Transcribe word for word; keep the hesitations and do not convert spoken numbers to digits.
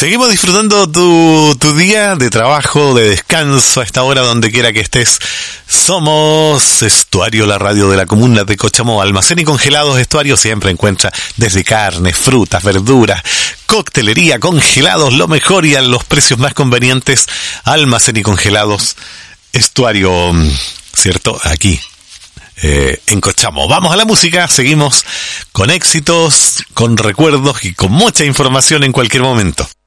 Seguimos disfrutando tu, tu día de trabajo, de descanso a esta hora, donde quiera que estés. Somos Estuario, la radio de la comuna de Cochamó. Almacén y congelados Estuario siempre encuentra desde carnes, frutas, verduras, coctelería, congelados, lo mejor y a los precios más convenientes. Almacén y congelados Estuario, ¿cierto? Aquí. Eh, en Cochamó. Vamos a la música, seguimos con éxitos, con recuerdos y con mucha información en cualquier momento.